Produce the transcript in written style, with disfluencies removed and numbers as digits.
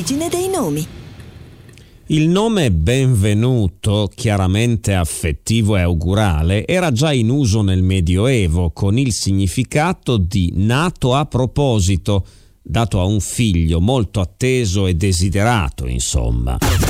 l'origine dei nomi. Il nome Benvenuto, chiaramente affettivo e augurale, era già in uso nel Medioevo con il significato di nato a proposito, dato a un figlio molto atteso e desiderato, insomma.